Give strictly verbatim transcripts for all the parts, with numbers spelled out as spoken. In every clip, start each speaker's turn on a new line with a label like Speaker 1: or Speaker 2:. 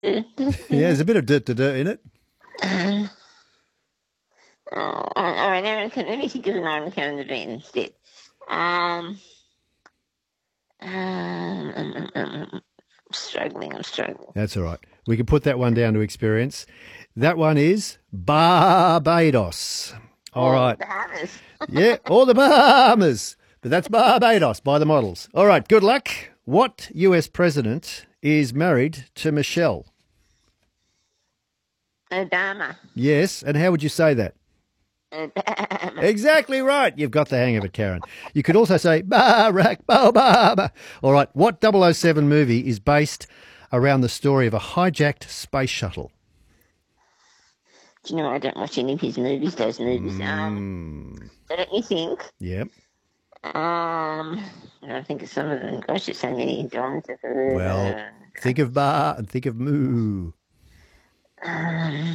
Speaker 1: Yeah, there's a bit of dirt to dirt in it.
Speaker 2: Um, oh, all right, now let me think of an Iron Calendar Beat instead. Um, um, um, um, um, I'm struggling, I'm struggling.
Speaker 1: That's all right. We can put that one down to experience. That one is Barbados. All
Speaker 2: oh,
Speaker 1: right.
Speaker 2: Bahamas.
Speaker 1: Yeah, all the Bahamas. But that's Barbados by the models. All right, good luck. What U S president is married to Michelle?
Speaker 2: Obama.
Speaker 1: Yes, and how would you say that?
Speaker 2: Obama.
Speaker 1: Exactly right. You've got the hang of it, Karen. You could also say Barack Obama. All right, what double oh seven movie is based around the story of a hijacked space shuttle?
Speaker 2: Do you know, I don't watch any of his movies, those movies.
Speaker 1: Mm.
Speaker 2: Um, so let me think.
Speaker 1: Yep.
Speaker 2: Um, I don't think of some of them. Gosh, there's so many. John.
Speaker 1: Well, think of Bar and think of Moo.
Speaker 2: Um,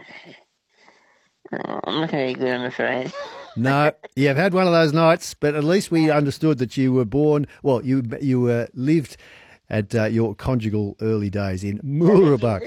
Speaker 2: oh, I'm not very good, I'm afraid.
Speaker 1: No, you've had one of those nights, but at least we understood that you were born, well, you you uh, lived at uh, your conjugal early days in Mooroolbark.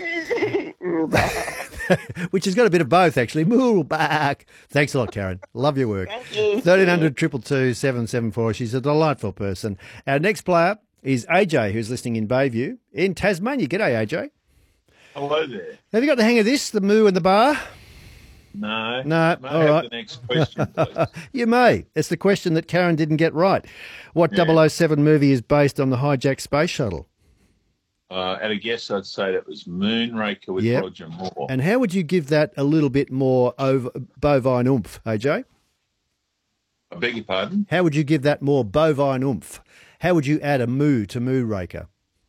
Speaker 1: Which has got a bit of both, actually. Mooroolbark. Thanks a lot, Karen. Love your work.
Speaker 2: Thank you.
Speaker 1: thirteen hundred, two two two, seven seven four. She's a delightful person. Our next player is A J, who's listening in Bayview in Tasmania. G'day, A J.
Speaker 3: Hello there.
Speaker 1: Have you got the hang of this, the moo and the bar?
Speaker 3: No.
Speaker 1: No,
Speaker 3: May I
Speaker 1: all
Speaker 3: have
Speaker 1: right.
Speaker 3: the next question, please?
Speaker 1: You may. It's the question that Karen didn't get right. What
Speaker 3: Yeah.
Speaker 1: double oh seven movie is based on the hijacked space shuttle?
Speaker 3: Uh, at a guess, I'd say that was Moonraker with
Speaker 1: Yep.
Speaker 3: Roger Moore.
Speaker 1: And how would you give that a little bit more over, bovine oomph, A J?
Speaker 3: I beg your pardon?
Speaker 1: How would you give that more bovine oomph? How would you add a moo to Moonraker?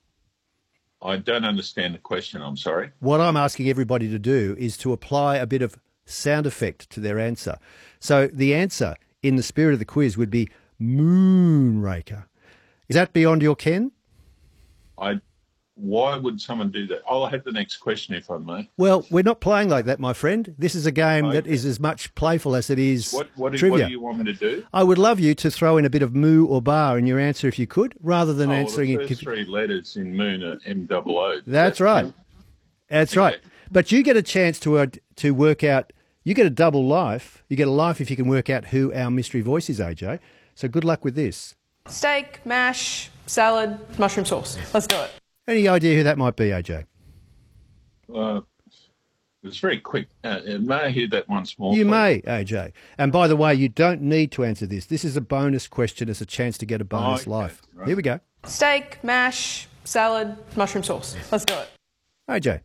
Speaker 3: I don't understand the question, I'm sorry.
Speaker 1: What I'm asking everybody to do is to apply a bit of sound effect to their answer. So the answer in the spirit of the quiz would be Moonraker. Is that beyond your ken?
Speaker 3: I. Why would someone do that? I'll have the next question if I may.
Speaker 1: Well, we're not playing like that, my friend. This is a game that
Speaker 3: Okay.
Speaker 1: is as much playful as it is
Speaker 3: What, what, do,
Speaker 1: trivia.
Speaker 3: what do you want me to do?
Speaker 1: I would love you to throw in a bit of moo or bar in your answer if you could, rather than
Speaker 3: Oh, well,
Speaker 1: answering
Speaker 3: the
Speaker 1: it.
Speaker 3: first three letters in Moon are M O O.
Speaker 1: That's right. That's right.
Speaker 3: Okay.
Speaker 1: But you get a chance to uh, to work out. You get a double life. You get a life if you can work out who our mystery voice is, A J. So good luck with this.
Speaker 4: Steak, mash, salad, mushroom sauce. Let's do it.
Speaker 1: Any idea who that might be, A J?
Speaker 3: Uh, it's very quick. Uh, may I hear that once more?
Speaker 1: You
Speaker 3: please?
Speaker 1: may, A J. And by the way, you don't need to answer this. This is a bonus question. It's a chance to get a bonus
Speaker 3: okay,
Speaker 1: life.
Speaker 3: right.
Speaker 1: Here we go.
Speaker 4: Steak, mash, salad, mushroom sauce. Let's do it.
Speaker 1: A J.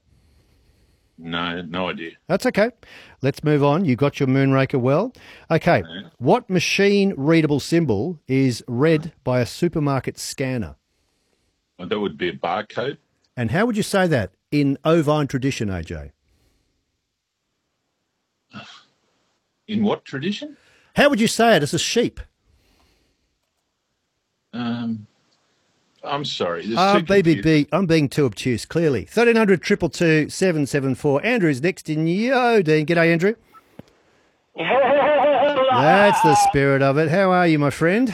Speaker 3: No, no idea.
Speaker 1: That's okay. Let's move on. You got your Moonraker well. Okay.
Speaker 3: Yeah.
Speaker 1: What machine readable symbol is read by a supermarket scanner?
Speaker 3: Well, that would be a barcode.
Speaker 1: And how would you say that in ovine tradition, A J?
Speaker 3: In what tradition?
Speaker 1: How would you say it as a sheep?
Speaker 3: Um, I'm sorry. This is
Speaker 1: Ah,
Speaker 3: too
Speaker 1: B B
Speaker 3: confusing.
Speaker 1: B, I'm being too obtuse, clearly. thirteen hundred, two two two, seven seven four. Andrew is next in Yodine. G'day, Andrew. That's the spirit of it. How are you, my friend?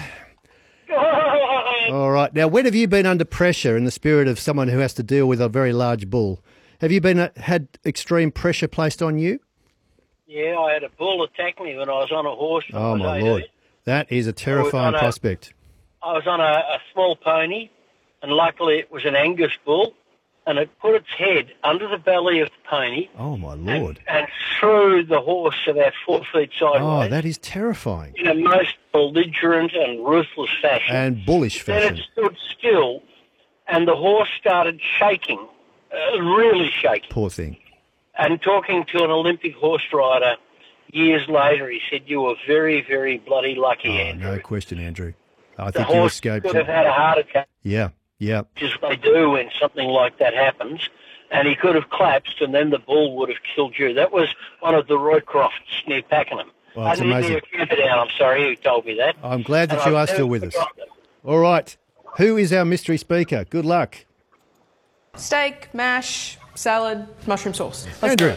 Speaker 1: All right. Now, when have you been under pressure in the spirit of someone who has to deal with a very large bull? Have you been uh, had extreme pressure placed on you?
Speaker 5: Yeah, I had a bull attack me when I was on a horse. when I
Speaker 1: Oh,
Speaker 5: was
Speaker 1: my
Speaker 5: eighteen.
Speaker 1: Lord. That is a terrifying
Speaker 5: on a-
Speaker 1: prospect.
Speaker 5: I was on a, a small pony, and luckily it was an Angus bull, and it put its head under the belly of the pony
Speaker 1: Oh, my
Speaker 5: and,
Speaker 1: Lord.
Speaker 5: and threw the horse about four feet sideways
Speaker 1: Oh, that is terrifying.
Speaker 5: in a most belligerent and ruthless fashion.
Speaker 1: And bullish
Speaker 5: then
Speaker 1: fashion.
Speaker 5: it stood still, and the horse started shaking, uh, really shaking.
Speaker 1: Poor thing.
Speaker 5: And talking to an Olympic horse rider years later, he said, "You were very, very bloody lucky,
Speaker 1: Oh,
Speaker 5: Andrew.
Speaker 1: no question, Andrew. I
Speaker 5: The
Speaker 1: think you
Speaker 5: horse
Speaker 1: escaped
Speaker 5: could
Speaker 1: it.
Speaker 5: have had a heart attack,
Speaker 1: Yeah, yeah.
Speaker 5: which is what they do when something like that happens, and he could have collapsed, and then the bull would have killed you." That was one of the Roycrofts near Pakenham.
Speaker 1: Well,
Speaker 5: I
Speaker 1: it's
Speaker 5: didn't
Speaker 1: amazing.
Speaker 5: hear Camperdown, I'm sorry, who told me that.
Speaker 1: I'm glad that
Speaker 5: And
Speaker 1: you
Speaker 5: I've
Speaker 1: are still
Speaker 5: never
Speaker 1: with us.
Speaker 5: forgotten it.
Speaker 1: All right. Who is our mystery speaker? Good luck.
Speaker 4: Steak, mash, salad, mushroom sauce. Let's do
Speaker 1: Andrew.
Speaker 4: it.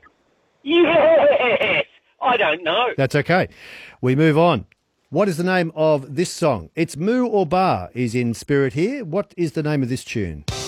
Speaker 5: Yes! I don't know.
Speaker 1: That's okay. We move on. What is the name of this song? It's Moo or Bar is in spirit here. What is the name of this tune?